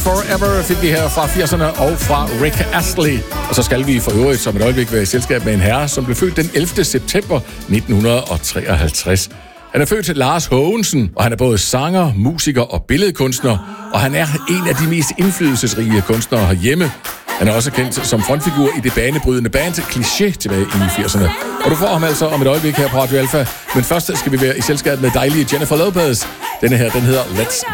Forever fik vi her fra 80'erne og fra Rick Astley. Og så skal vi for øvrigt som et øjeblik være i selskab med en herre, som blev født den 11. september 1953. Han er født Lars Haagensen, og han er både sanger, musiker og billedkunstner, og han er en af de mest indflydelsesrige kunstnere herhjemme. Han er også kendt som frontfigur i det banebrydende band Cliché tilbage i 80'erne. Og du får ham altså om et øjeblik her på Radio Alpha. Men først skal vi være i selskab med dejlige Jennifer Lopez. Denne her, den hedder Let's